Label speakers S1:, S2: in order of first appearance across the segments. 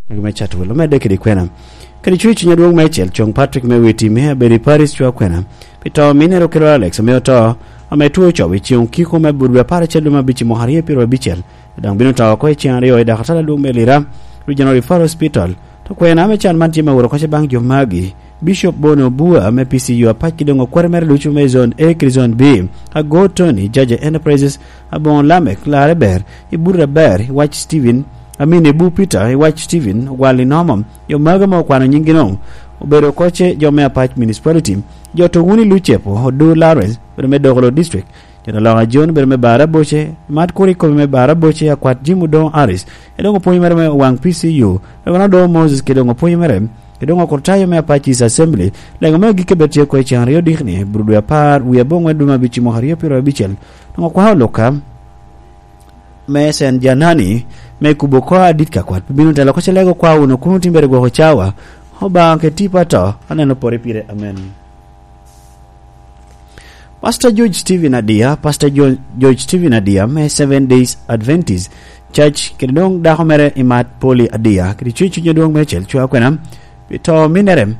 S1: me chatu lo me de kidi kwena kadi chuchi nyaduong mechel chong Patrick Mewiti me beri Paris chwa kwena pito minero kero Alex me to ametuo chowi chiong kiko me burbe para chelu ma bichi moharie piro bichel dang binu taw ko chiang rio da khatala lu melira regional referral hospital to kwena me chan man tima woro ko bang jomagi Bishop Bono Bua me PCU apaki dongo kwermer luchu me zone A zone B ago Tony Judge Enterprises abon Lamek Lareber ibura ber watch Steven amine bu Peter watch Steven wali nomam yo magama kwano nyingino ubero koche jome apach municipality joto wuni luchepo hodu Lawrence berme dogolo district jona lawa John berme bara boche mat kuri ko me bara boche akwat jimudo Aris edongo poimere me wang PCU egona do Moses kedongo poimere edongo kortayo me apachis assembly lengo me gikebetie ko chanrio dikhni brudu apar wi abongwe duma bichi mohario piro bichel ngo kwa loka me sen janani me kuboko aditka kwat binu tala ko chelego kwa uno kumutimbere go chawa hoba ke tipato aneno pore pire amen. Pastor George Stephen Adia me 7 Days Adventist Church kedong da homere imat poli Adia kri chuchu nyodong mechel chwa kwenam pito minerem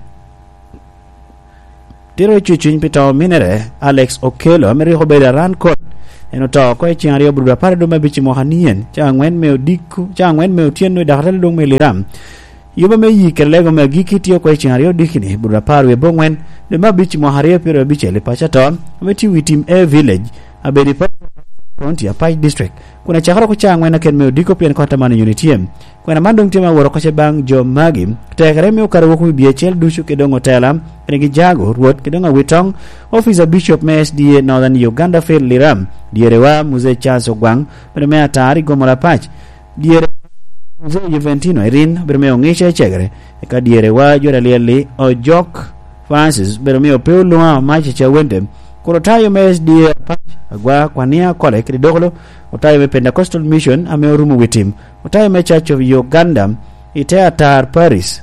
S1: tiro chuchu pito minere Alex Okelo ameri hobeda ran kot eno to ko chiario bruda pare do mabichi mohanien changwen me odiku changwen me otieno da hatel dong me liram yuba me yikelego me gikitio ko chiario dikini bruda pare bongwen de mabichi moharie pero bichele pachato meti witim a village abedi Ponti ya Pai district kuna chakara ko changwen na ken me odiko pien ko tamani unitiem kuna mandong tema woro ko bang jo magi tekere me okaro ko biechel dushu kedongo telam engi jago ruot kedongo witong officer bishop MSDA Northern Uganda Fail Liram dierewa muze Charles Ogwang berme atari gomola patch diere muze Juventino Irin berme ongisha chegere ka dierewa joralieli Ojok Francis berme opeo loa machi chawende Korotayo MSDA agwa kwania kole kidogolo otayo Pentecostal Mission ameorumu witim otayo Church of Uganda iteatar Paris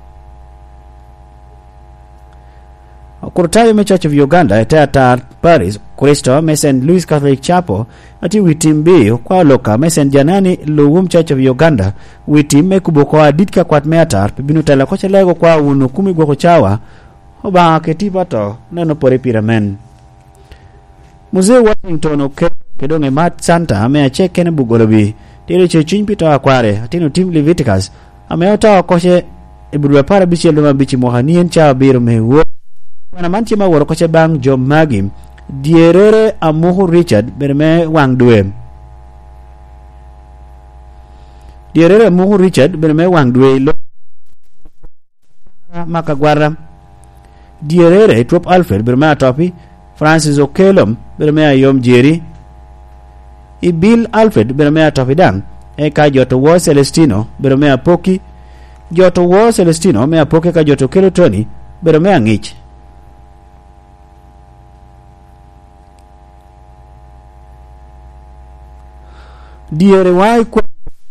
S1: Korotayo Church of Uganda iteatar Paris Kristo St. Louis Catholic Chapel ati witim bi kwa loka St. Janani Luwum Church of Uganda witim mekuboko aditka kwat meatar binu tala ko chelego kwa unu kumi go chawa oba ketipato neno pore piramen Muzee Washington kedonge Matt Santa ameacheke ne bugolobi tele chechin pita akware atino team Leviticus ameota akoshe ibudwa para bichi luma bichi mohanien cha biro mewo wana manchi ma woro koche bang Jom Magim dierere amuhu Richard berme wangdwe dierere amuhu Richard berme wangdwe lo makagwara dierere trop Alfred berme atopi Francis Okelom bermea yom Jerry Bill Alfred bermea tofidang eka joto wo Celestino bermea poki joto wo Celestino mea poki ka joto Kelo Tony bermea ngich diere wai kwa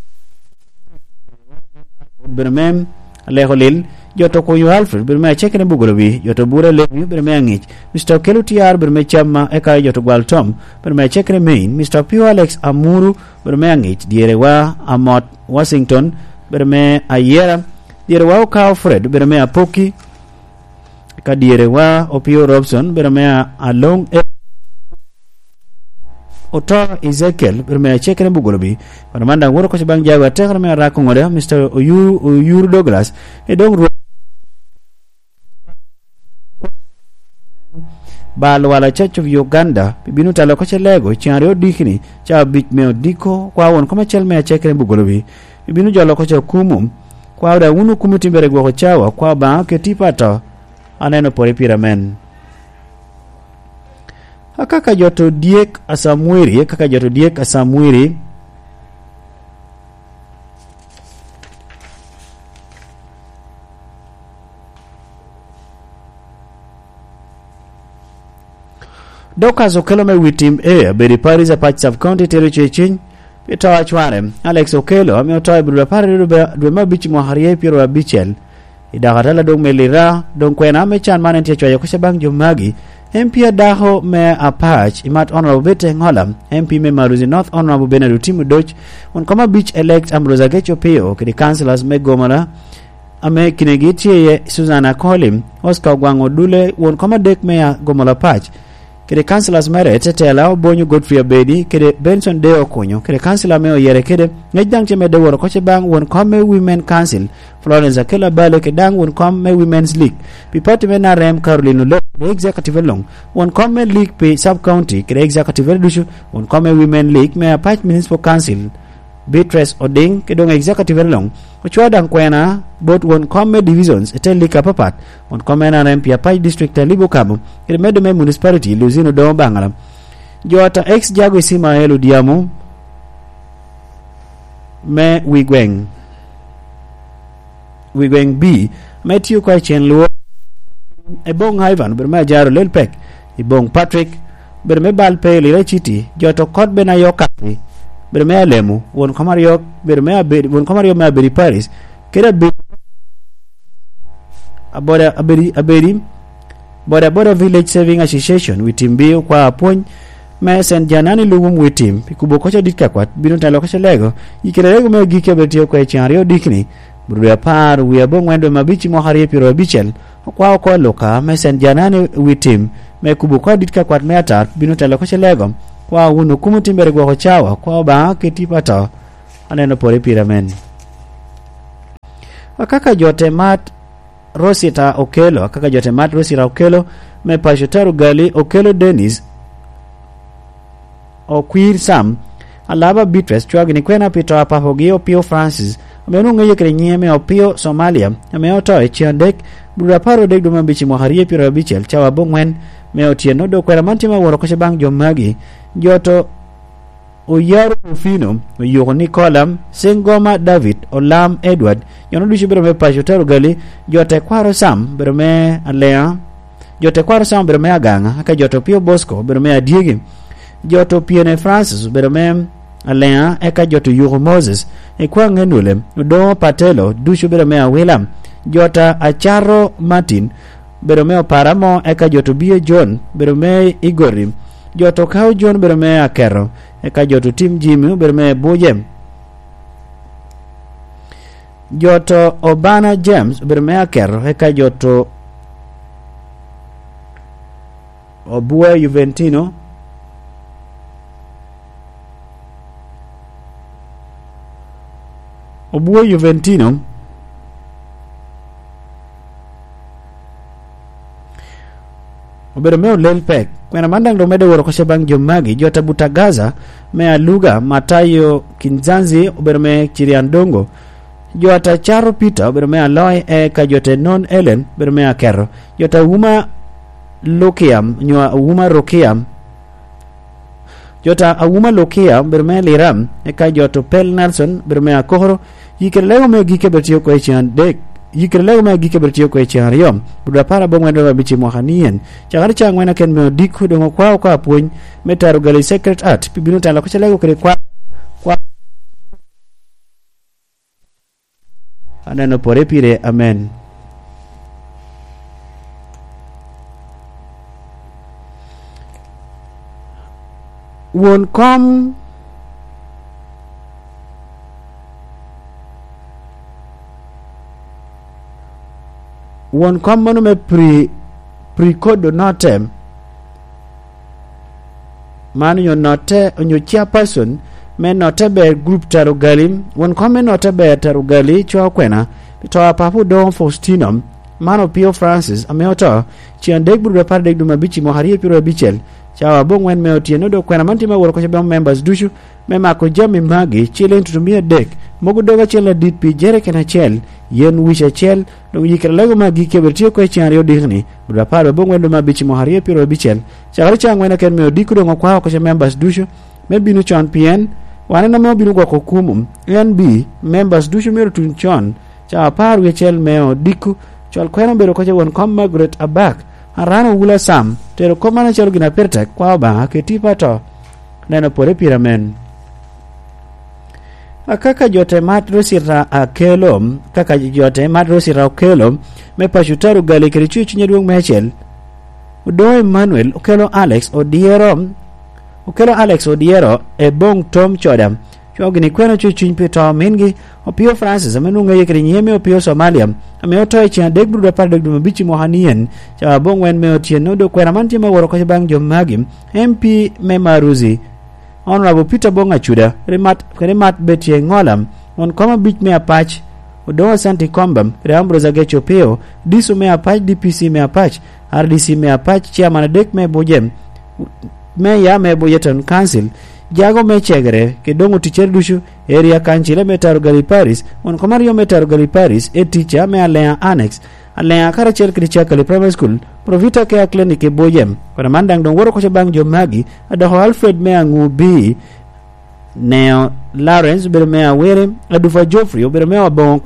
S1: bermem leholil joto ko Alfred berme chekene bugolobi joto bura levi berme ngich Mr. Kelutiar berme chamma eka joto gwal Tom berme chekene main Mr. Pio Alex Amuru berme ngich dierewa Amot Washington berme ayera dierewa ka Fred berme apoki ka dierewa Opio Robson berme along Oto Ezekiel berme chekene bugolobi panamanda ngoro ko bang jawa tekre me ra ko ngode Mr. Oyur Douglas edong Balo wala Church of Uganda binu talo ko chelego chiario dikini cha bit me diko kwa won ko chel me chekre bugolobi binu jalo ko kumum kwa da unu kumutimbere go chawa kwa ba ke tipata aneno pore piramen akaka joto diek asamwiri Dokas Okelo me witim beri Paris apach sub county territory pita achware Alex Okelo ameotoa bruda pare do mabichi moharie piro abichel idagatala dong melira dong kwena me chan manen tiachwa ko sebang jomagi MP Daho me Apach imat Honorable Bete Ngolam MP me Maruzi North Honorable Benedutimu Doch on kama beach elect Amroza Gecho Peo kidi councillors me Gomala ame kinegitie Susanna Kolim Oscar Gwango Dule won kama dek me Gomala Patch kidi councillors mere tetela Bonyo Godfrey Abedi kidi Benson Deo Konyo kidi councillor me oyere kidi ngejang cheme de woro koche bang won kama women council Florence Akela Bale kedang won kama women's league pipati me na rem Caroline Lo the executive long one common league pay sub county kede executive issue one common women league me Apach municipal council Beatrice Oding kedong executive long ochwa dang kwena both one common divisions etel lika papat one common MP Apach district libo kabo kede medo me municipality Luzino do Bangala jota ex jago sima elu diamu me Wigweng B Matthew kwa chen luo Ebong Ivan berme Jaro Lelpek Ibong Patrick berme Balpe Lira Chiti Joto Kot Benayokati berme Alemu won Komario berme won Komario me Aberi Paris kera be aboda Aberi boda Village Saving Association witimbi kwa apony me sen janani lugum witim pikubo kocha dikakwat binota lokasha lego yikirego me gike betio kwa chanrio dikni Bruya par we abong wendo mabichi mohari piro bichel kwa ko loka mesen janani witim me kubu ko ditka kwat me atar binuta lo ko lego kwa unu kumutimbe go chawa kwa ba ketipata aneno pore piramen akaka jote mat Rosita Okelo me Pashotaru Gali Okelo Dennis Okwir Sam alaba Beatrice chwagni kwena pito apahogio Pio Francis amenunga yekre nyeme opio Somalia ameoto echiandek buraparo dek duma bichi moharie piro bichel chawa bongwen me otieno do kwera mantima woro ko bang jomagi joto Oyaro Ufino Oyogo Nicolam Sengoma David Olam Edward yono dushi bero me Pashotaru Gali jote kwaro Sam bero me Alea jote kwaro Sam bero me Aganga aka joto Pio Bosco bero me Adiegi joto Piene Francis bero me Alea eka joto Yugo Moses ekwa ngenule do Patelo dushi bero me William jota Acharo Martin bero me Paramo eka joto Bie John bero me Igori joto Kao John bero me Akero eka joto Tim Jimmy bero me Bojem joto Obana James bero me Akero eka joto Obue Juventino obero me Lelpek kwena mandang do medo woro ko bang jomagi jota Butagaza me Aluga Matayo Kinzanzi obero me Chiriandongo jota Charo Peter obero me Aloy eka jote Non Ellen obero me Akero jota Uma Lokiam nywa Uma Rokiam jota Uma Lokiam obero me Liram eka joto Pel Nelson obero me Akohoro yikelego me gike betio ko echiandek yikelego me gike betio ko echiariom buda para bongwendo ba bichi mohanien chagari changwena ken me diku dongo kwao ka puny metaru gali secret art pibino tala ko chelego kre kwa anano pore pire amen won kom manu me pre-code notem manu yo note onyo chairperson me note be group tarugali won come note be tarugali chwa kwena to apapu don Faustinum mano Pio Francis ameoto chiandek buru par dek duma bichi moharie piro bichel chawa bongwen me otieno do kwena mantima woro ko be members dushu me mako jami magi chilen tutumia dek mogu doga chela dit pi jere kena chel yen wisha chel do yikra lego magi kebertio ko chiario digni buru par bongwen do mabichi moharie piro bichel chagari changwena ken me odiku do ngwa ko members dushu me binu chan pien wane na me binu ko kumum NB members dushu mero tun chon cha par we chel me odiku chal kwena bero ko won kom Margaret Abak arano wula Sam tero komana chalo gina perta kwa ba ketipa to neno pore piramen akaka jote matrosira akelo kaka jote matrosira akelo me Pashotaru Gali krichu chinyaduong mechel Odo Emmanuel okelo Alex Odiero e bong Tom Chodam chogni kweno chuny Peter Mingi Opio Francis amenunga yekri nyeme Opio Somalia ameoto e chia degru da par degru mabichi mohanien cha bong wen meotie nodo kwena mantie maworo kwa bang Jomagi MP Memaruzi Honorable Peter Bonga Chuda Remat Betie Ngolam on koma bich me apach Odo Santi Kombam Reambro Zagecho Peo Disu me apach DPC me apach RDC me apach Chairman Dek me Bojem me ya me Boyeton Council Jago me chegre ke dongo teacher dushu area kanchile metar gali Paris on komario metar gali Paris e teacher me alea annex alea karachel kricha kali primary school provita ke clinic Bojem kwa mandang don woro ko bang Jomagi adaho Alfred me ngubi Neo Lawrence bere me awere adufa Geoffrey bere me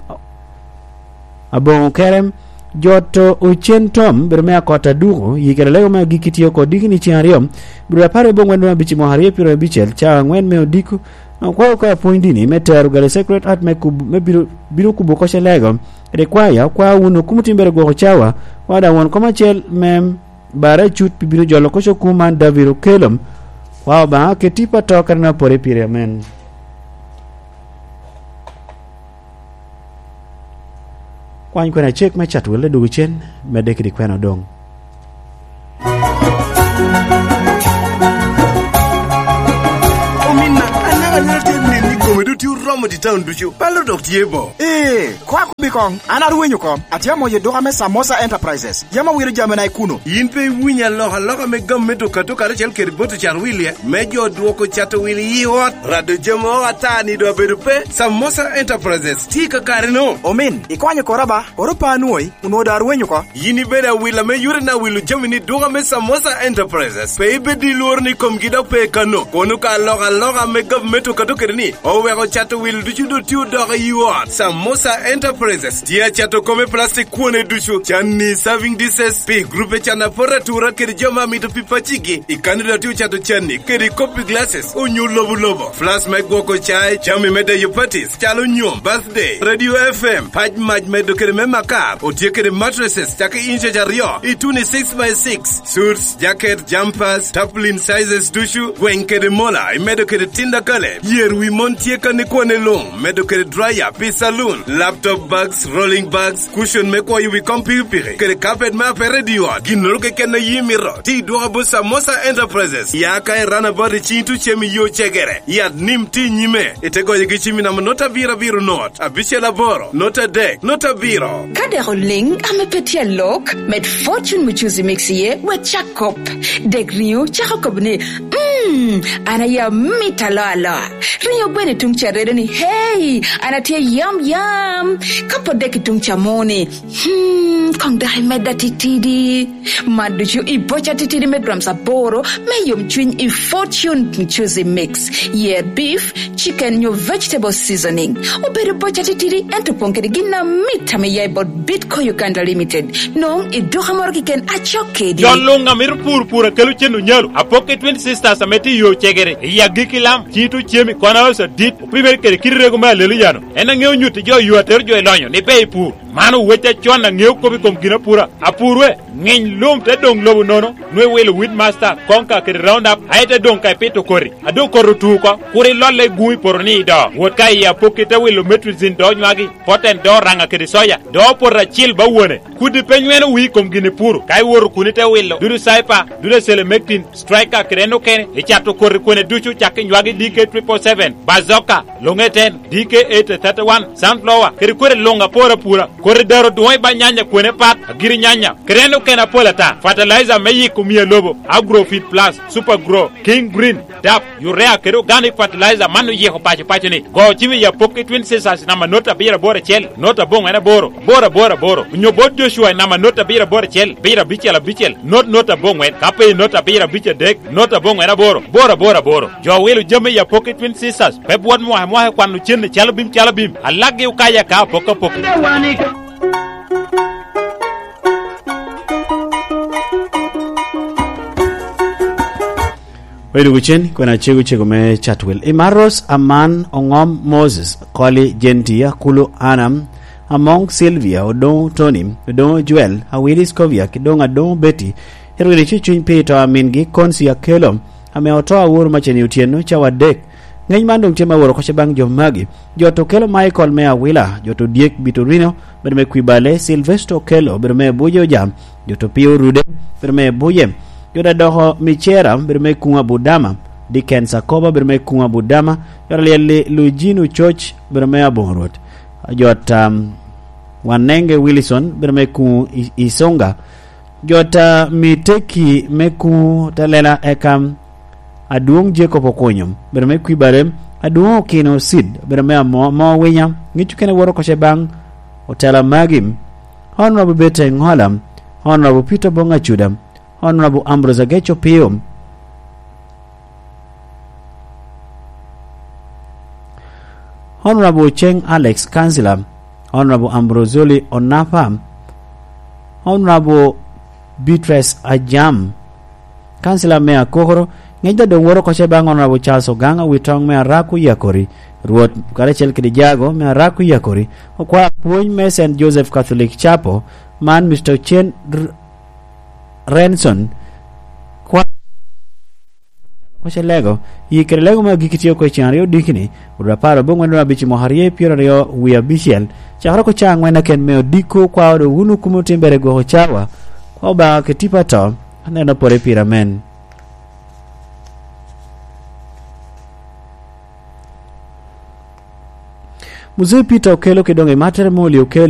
S1: abong Kerem Joto Uchen Tom bermea kota dugo yikelelego me gikitio ko digini chiario bura pare bongwen no bichi moharie piro bichel cha ngwen me odiku kwa kwa poindini meteru gale secret art me biru kubo ko lego require kwa uno kumutimbere go chawa wada won komachel mem bare chut biru jolo ko kuma Daviru kelom wa ba ke tipa to karna pore pire men Kwany kwena chek me chat wele dugu chen me dekidi kwena dong.
S2: Romo di town duchu palo dok tiebo
S3: kwa kubikong anar wenyu kom atiamo ye doga me Samosa Enterprises yama wiro jamena ikuno
S2: in pe winya loha me gam me to kare chel ker boto char wilie me jo duoko chato wili yiwot rado jamo atani do bedo pe Samosa Enterprises tika kare no
S3: omin ikwanyo koraba oropa anuoi uno dar wenyu ko
S2: yini beda wila me yure na wilu jamini doga me Samosa Enterprises pe bedi lor ni kom gida pe kano kono ka loha me gam me to ker ni owe ko chato will duchu do tiu doga yiwot Samosa Enterprises tia chato kome plastic kuone duchu chani serving dishes pe grupe chana foratura keri joma mito pipachigi ikandida tiu chato chani keri copy glasses unyu lobo flash mic woko chai chami mede yu parties chalo nyom birthday radio FM paj maj medo keri memakar otie keri mattresses chake inche jario ituni 6x6 suits jacket jumpers tarpaulin sizes duchu gwen keri mola imedo keri tinda kale yer wi montie kani kuone long medo kere dryer pi saloon laptop bags rolling bags cushion me ko yuwi computer kere carpet ma radio ginoro ke ken yimiro ti do bo Samosa Enterprises ya kai rana body chintu chemi yo chegere ya nim ti nyime etego yigi chimi na nota biro not abiche laboro nota deck nota biro
S4: kade rolling amepetia lock med fortune mchuzi mixie we chakop degriu chakopne ana ya mitalala rio bene tungcharere ni hey anatia yum kapo deki tungchamoni kong dai meda titidi maduchu ibocha titidi me gram saboro me yum chwin I fortune mchuzi mix yeah beef chicken your vegetable seasoning obere bocha titidi entoponkeri gina mita me yai bot Bitco Uganda Limited no idoha moro kiken achoke di
S5: jolunga mir pura kelu chenu nyalo apoke 20 sisters ameti yo chegere ya gikilam chitu chemi kona so dit primer kere kirrego ma lelu yano ena ngeu nyuti jo yuater jo elonyo ni pay pur manu wecha chona ngeu ko bi kom gina pura apurwe ngin lum te dong lobu nono nwe welu wit master konka kere round up aite dong kai peto kori adu koru tu ko kuri lolle gui porni do wot kai ya pokita welu metrizin do nywagi poten do ranga kere soya do porra chil ba wone kudi penywen wi kom gine puru kai wor kunite welu duru saipa duru selemectin striker kreno ken e chato kori kone duchu chake nywagi DK777 bazoka longeten DK831 sunflower kere kore longa pura kore daro duoi ba nyanya kone pat agiri nyanya kreno kena polata fertilizer meyi kumie lobo agrofit plus super grow king green dap urea kero organic fertilizer manu ye ho pache ni go chimi ya pocket 26 na manota bira bora chel nota bonga na boro nyo bod Joshua na manota bira bora chel bira bichel nota bonga kape nota bira biche dek nota bonga na boro jo welu jame ya pocket 26 pebwan mo kwanu chin chalabim alage ukaya ka poko
S1: Wedu guchen kwena chego me chatwell Imaros Aman Ongom Moses Koli Gentia Kulu Anam Among Sylvia Odon Tony Odon Joel Hawilis Kovia Kidonga Don Betty Hirwili chuny Peter Amingi Konsi Akelo ameotoa Uhuru Macheni Otieno cha wadek ng'eny mandong tema woro koche bang jomagi joto Kelo Michael Mea Wila joto Diek Biturino berme Kwibale Silvestre Kelo berme Bujo Jam joto Pio Rude berme Buye joda Doho Michera berme Kunga Budama Diken Sakoba berme Kunga Budama yoralieli Lujinu Church berme Abongrot jota Wanenge Wilson berme Kunga Isonga jota Miteki Meku Talela Ekam Aduong Jacob Okonyom berme Kwibale Aduong Okino Sid berme Mo Winyam ngichu kene woro koche bang Otela Magim Honorable Bete Ngolam Honorable Peter Bonga Chudam Honorable Ambrose Gecho Pium Honorable Cheng Alex Councillor Honorable Ambrosoli Onapam Honorable Beatrice Ajam Councillor Mea Kohoro ngejda dong woro koche bang Honorable Charles Oganga witong Mea Raku Yakori Ruot Karechel Kidijago Mea Raku Yakori Okwa Puony me St. Joseph Catholic Chapel man Mr. Chen Renson kwa koche lego yikere lego ma gikitiyo ko chanrio dikini uraparo bongwe na bichi moharie piero rio wia bishel chakra ko changwe na ken meo diko kwa odo unu kumutimbere go chawa kwa ba ketipa to aneno pore piramen Mzee Peter Okelo kidonge matere moli Okelo